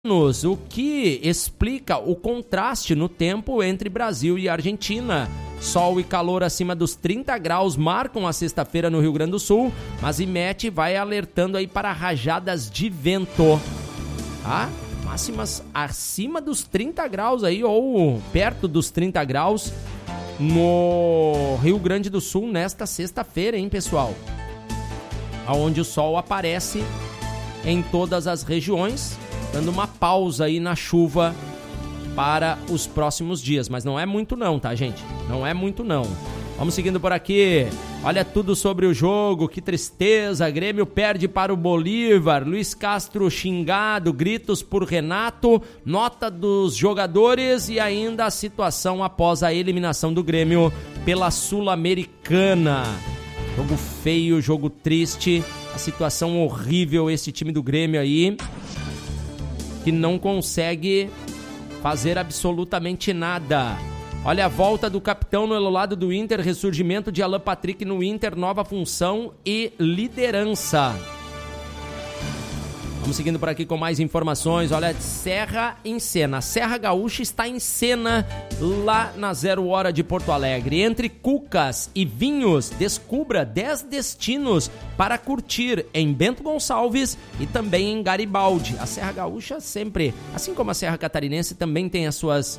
o que explica o contraste no tempo entre Brasil e Argentina. Sol e calor acima dos 30 graus marcam a sexta-feira no Rio Grande do Sul, mas IMET vai alertando aí para rajadas de vento. Tá? Máximas acima dos 30 graus aí, ou perto dos 30 graus no Rio Grande do Sul nesta sexta-feira, hein, pessoal? Onde o sol aparece em todas as regiões, dando uma pausa aí na chuva para os próximos dias. Mas não é muito não, tá, gente? Não é muito não. Vamos seguindo por aqui. Olha tudo sobre o jogo, que tristeza. Grêmio perde para o Bolívar. Luiz Castro xingado, gritos por Renato, nota dos jogadores e ainda a situação após a eliminação do Grêmio pela Sul-Americana. Jogo feio, jogo triste, a situação horrível, esse time do Grêmio aí, que não consegue fazer absolutamente nada. Olha a volta do capitão no lado do Inter, ressurgimento de Alan Patrick no Inter, nova função e liderança. Vamos seguindo por aqui com mais informações. Olha, Serra em cena. A Serra Gaúcha está em cena lá na 0 Hora de Porto Alegre. Entre cucas e vinhos, descubra 10 destinos para curtir em Bento Gonçalves e também em Garibaldi. A Serra Gaúcha sempre, assim como a Serra Catarinense, também tem as suas,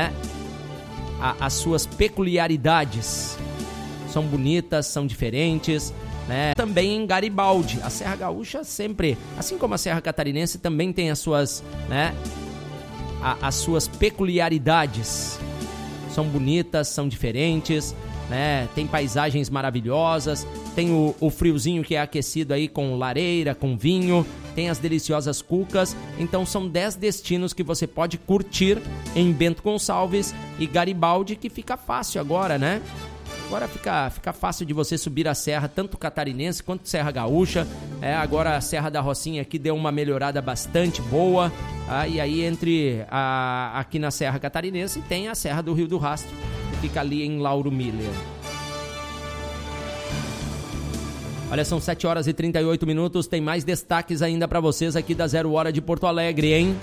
as suas peculiaridades. São bonitas, são diferentes, né? Também em Garibaldi. A Serra Gaúcha sempre, assim como a Serra Catarinense, também tem as suas, as suas peculiaridades. São bonitas, são diferentes, né? Tem paisagens maravilhosas, tem o friozinho que é aquecido aí com lareira, com vinho, tem as deliciosas cucas. Então são 10 destinos que você pode curtir em Bento Gonçalves e Garibaldi, que fica fácil agora, né? Agora fica fácil de você subir a serra, tanto catarinense quanto Serra Gaúcha. Agora a Serra da Rocinha aqui deu uma melhorada bastante boa. E aí aqui na Serra Catarinense tem a Serra do Rio do Rastro, que fica ali em Lauro Miller. Olha, são 7 horas e 38 minutos. Tem mais destaques ainda para vocês aqui da 0 Hora de Porto Alegre, hein?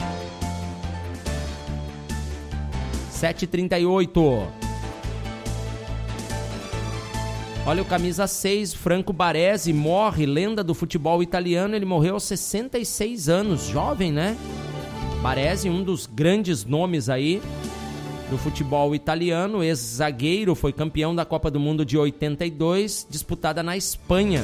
7h38. Olha, o camisa 6, Franco Baresi, morre, lenda do futebol italiano. Ele morreu aos 66 anos, jovem, né? Baresi, um dos grandes nomes aí do futebol italiano, ex-zagueiro, foi campeão da Copa do Mundo de 82, disputada na Espanha.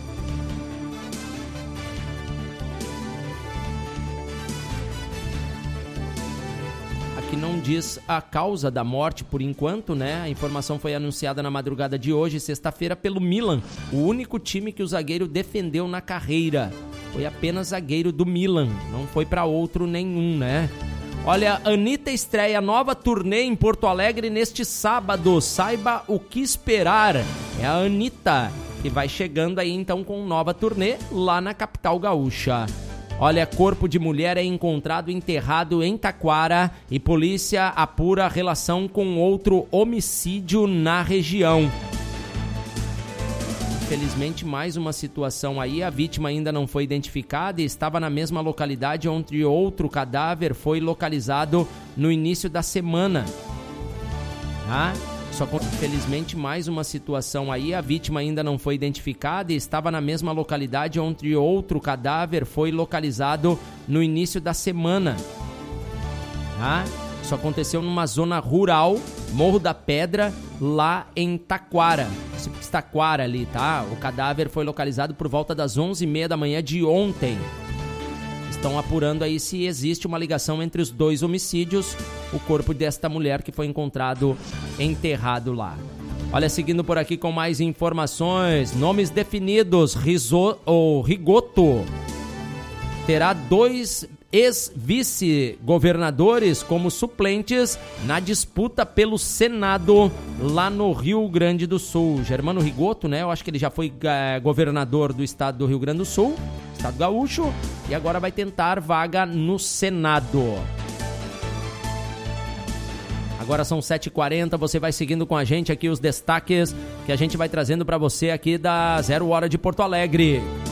Que não diz a causa da morte por enquanto, né? A informação foi anunciada na madrugada de hoje, sexta-feira, pelo Milan, o único time que o zagueiro defendeu na carreira. Foi apenas zagueiro do Milan, não foi para outro nenhum, né? Olha, Anitta estreia nova turnê em Porto Alegre neste sábado. Saiba o que esperar. É a Anitta que vai chegando aí então com nova turnê lá na capital gaúcha. Olha, corpo de mulher é encontrado enterrado em Taquara e polícia apura a relação com outro homicídio na região. Infelizmente, mais uma situação aí. A vítima ainda não foi identificada e estava na mesma localidade onde outro cadáver foi localizado no início da semana. Infelizmente, mais uma situação aí. A vítima ainda não foi identificada e estava na mesma localidade onde outro cadáver foi localizado no início da semana. Isso aconteceu numa zona rural, Morro da Pedra, lá em Taquara. Taquara ali, tá? O cadáver foi localizado por volta das 11h30 da manhã de ontem. Estão apurando aí se existe uma ligação entre os dois homicídios, o corpo desta mulher que foi encontrado enterrado lá. Olha, seguindo por aqui com mais informações, nomes definidos, Rigoto terá 2 ex-vice-governadores como suplentes na disputa pelo Senado lá no Rio Grande do Sul. Germano Rigoto, né? Eu acho que ele já foi governador do estado do Rio Grande do Sul, estado gaúcho, e agora vai tentar vaga no Senado. Agora são 7h40, você vai seguindo com a gente aqui os destaques que a gente vai trazendo para você aqui da 0 Hora de Porto Alegre.